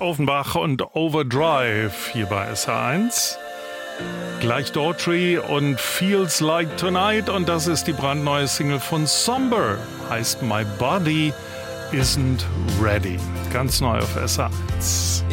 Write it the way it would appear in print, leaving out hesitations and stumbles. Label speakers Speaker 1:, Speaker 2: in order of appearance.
Speaker 1: Offenbach und Overdrive hier bei SH1. Gleich Daughtry und Feels Like Tonight und das ist die brandneue Single von Somber, heißt My Body Isn't Ready. Ganz neu auf SH1.